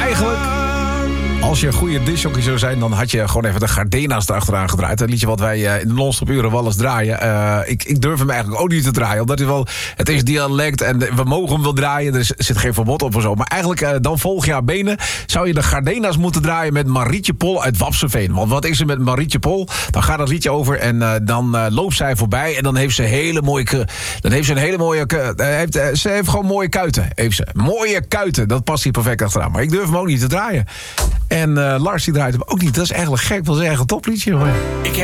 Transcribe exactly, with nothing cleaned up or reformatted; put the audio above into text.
eigenlijk, als je een goede discjockey zou zijn, dan had je gewoon even de Gardena's erachteraan gedraaid. Een liedje wat wij uh, in de non-stop uren wel eens draaien. Uh, ik, ik durf hem eigenlijk ook niet te draaien. Omdat hij wel, het is dialect en we mogen hem wel draaien. Er zit geen verbod op of zo. Maar eigenlijk, uh, dan volg je haar benen. Zou je de Gardena's moeten draaien met Marietje Pol uit Wapseveen. Want wat is er met Marietje Pol? Dan gaat het liedje over en uh, dan uh, loopt zij voorbij. En dan heeft ze hele mooie... Dan heeft ze een hele mooie... Uh, heeft, uh, ze heeft gewoon mooie kuiten. Heeft ze. Mooie kuiten. Dat past hier perfect achteraan. Maar ik durf hem ook niet te draaien. En uh, Lars die draait hem ook niet. Dat is eigenlijk gek. Dat is echt een topliedje hoor. Ik heb